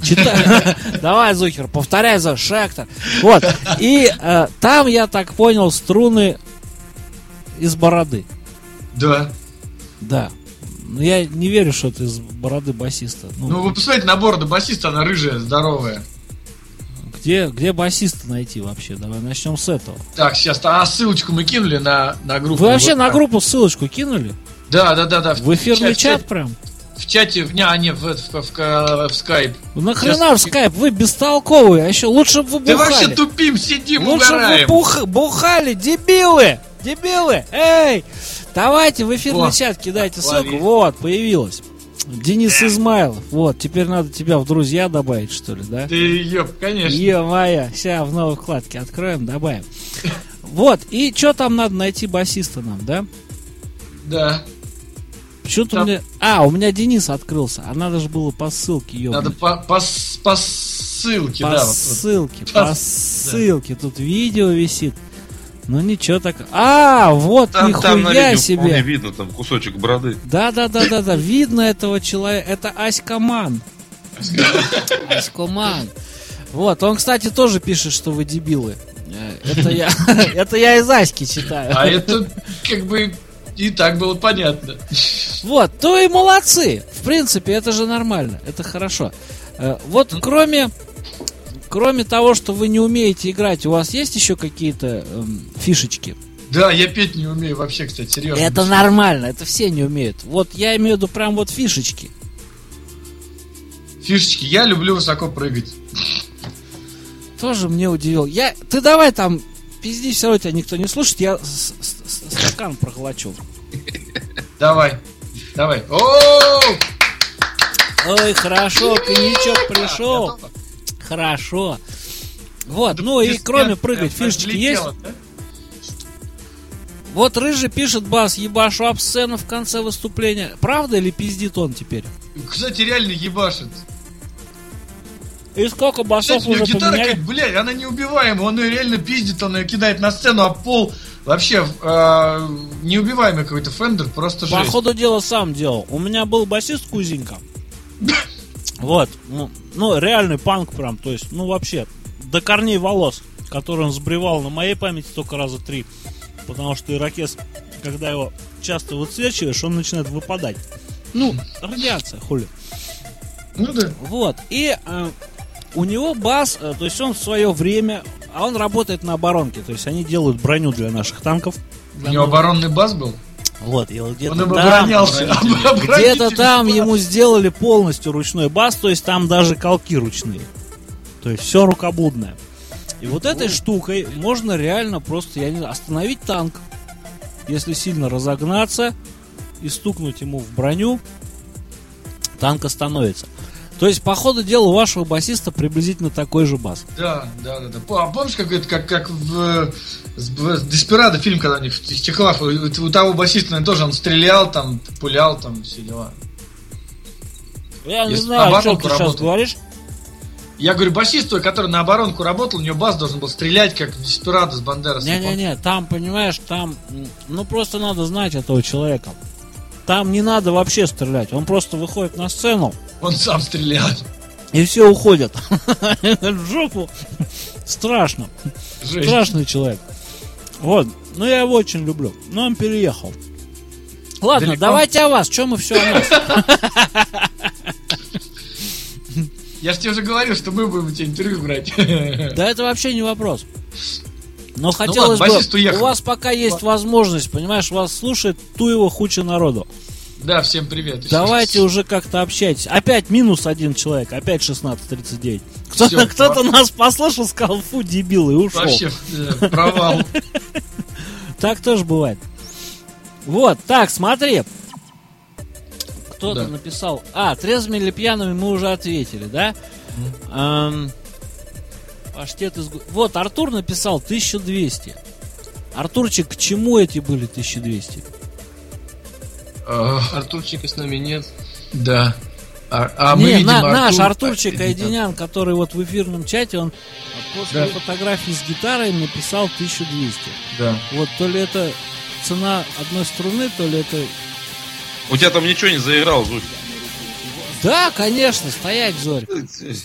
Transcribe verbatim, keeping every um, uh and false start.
Читай. Давай, Зухер, повторяй за Шектор. Вот. И э, там, я так понял, струны из бороды. Да. Да. Но я не верю, что это из бороды басиста. Ну, ну вы посмотрите на бороду басиста, она рыжая, здоровая. Где, где басиста найти вообще? Давай начнем с этого. Так, сейчас, а ссылочку мы кинули на, на группу. Вы вообще вот, на так. группу ссылочку кинули? Да, да, да, да. В эфирный в чат чат прям? В чате, в, не, а, не, в, в, в, в, в скайп. Нахрена в скайп? Вы бестолковые, а еще лучше бы вы бухали. Да вообще тупим, сидим, лучше угораем. бы вы бух, бухали, дебилы, дебилы, эй. Давайте в эфирный О, чат кидайте ссылку. Лови. Вот, появилась. Денис Измайлов. Вот, теперь надо тебя в друзья добавить, что ли, да? Да ёп, конечно. Ё-моё, сейчас в новой вкладке откроем, добавим. Вот, и что там надо найти басиста нам, да? Да. Почему-то там... у меня... А, у меня Денис открылся, а надо же было по ссылке, ёбнуть. Надо по, по, по ссылке, по да. Ссылке, по, по ссылке, да. Тут видео висит. Ну ничего так. А, вот там, нихуя там на видео себе. Вполне видно там кусочек бороды. Да, да, да, да, да. Видно этого человека. Это Аськоман. Аськоман. Вот, он, кстати, тоже пишет, что вы дебилы. Это я. Это я из Аськи читаю. А это как бы и так было понятно. Вот, то и молодцы. В принципе, это же нормально. Это хорошо. Вот кроме. Кроме того, что вы не умеете играть, у вас есть еще какие-то эм, фишечки? Да, я петь не умею вообще, кстати, серьезно. Это нормально, это все не умеют. Вот я имею в виду прям вот фишечки. Фишечки, я люблю высоко прыгать. Тоже мне удивил. Я, ты давай там пизди, все равно тебя никто не слушает, я с- с- стакан проглочу. Давай, давай. О! Ой, хорошо, коньячок пришел. Хорошо. Вот, ну и кроме прыгать, фишечки есть? Вот Рыжий пишет: бас, ебашу об сцену в конце выступления. Правда или пиздит он теперь? Кстати, реально ебашит. И сколько басов Кстати, уже гитара, поменяли? как, блядь, она неубиваемая. Он ее реально пиздит, он ее кидает на сцену, а пол вообще э, неубиваемый какой-то Фендер, просто жесть. По ходу дела сам делал. У меня был басист Кузенька. Вот, ну, ну, реальный панк прям, то есть, ну, вообще, до корней волос, который он сбривал на моей памяти только раза три, потому что ирокез, когда его часто высвечиваешь, он начинает выпадать. Ну, радиация, хули. Ну да. Вот, и э, у него бас, э, то есть он в свое время, а он работает на оборонке, то есть они делают броню для наших танков. У него оборонный бас был? Вот, и вот где-то он там, оборонялся. где-то там ему сделали полностью ручной бас, то есть там даже колки ручные. То есть все рукоблудное. И вот этой штукой можно реально просто, я не знаю, остановить танк, если сильно разогнаться и стукнуть ему в броню, танк остановится. То есть, по ходу дела, у вашего басиста приблизительно такой же бас. Да, да, да, да. А помнишь, как это, как, как в, в Деспирадо фильм, когда они в Чехлах, у, у того басиста, наверное, тоже он стрелял, там, пулял, там, все дела. Я не Если знаю, о чем ты работал. сейчас говоришь. Я говорю, басист, который на оборонку работал, у него бас должен был стрелять, как в Деспирадо с Бандерасом. Не-не-не, там, понимаешь, там, ну, просто надо знать этого человека. Там не надо вообще стрелять. Он просто выходит на сцену. Он сам стреляет. И все уходят. В жопу. Страшно. Жесть. Страшный человек. Вот. Ну, я его очень люблю. Но он переехал. Ладно, Далеко? давайте о вас. Чем мы все о нас? Я же тебе уже говорил, что мы будем тебе интервью брать. Да это вообще не вопрос. Но хотелось ладно, басист бы, уехал. у вас пока есть возможность, понимаешь, вас слушает туево хуча народу. Да, всем привет. еще Давайте раз. уже как-то общайтесь. Опять минус один человек, опять шестнадцать тридцать девять. Кто-то, Всё, кто-то про- нас послушал, сказал: фу, дебил, и ушел. Вообще, э, провал. Так тоже бывает. Вот, так, смотри. Кто-то Да. написал. А, трезвыми или пьяными мы уже ответили, да? Эм, Паштет из... гу- Вот, Артур написал тысяча двести. Артурчик, к чему эти были тысяча двести? Э, Артурчика с нами нет. Да. А, а мы Не, видим на- наш Артур- Артурчик а, Айдинян, который вот в эфирном чате, он после Да. фотографии с гитарой написал тысяча двести. Да. Вот то ли это цена одной струны, то ли это... У тебя там ничего не заиграл, Зух? Да, конечно, стоять, Зорь.